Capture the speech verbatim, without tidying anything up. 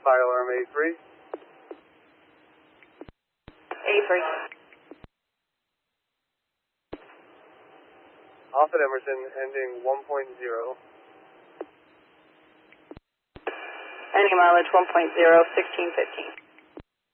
fire alarm A three. A three. Off at Emerson, ending one point zero. Ending mileage one point zero, sixteen fifteen.